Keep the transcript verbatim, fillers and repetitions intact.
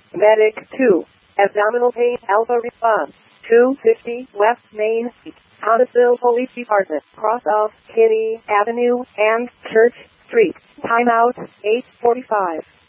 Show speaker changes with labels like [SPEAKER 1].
[SPEAKER 1] Medic two. Abdominal pain, Alpha response. two fifty West Main Street, Huntsville Police Department, cross of Kinney Avenue and Church Street. Timeout, eight forty-five.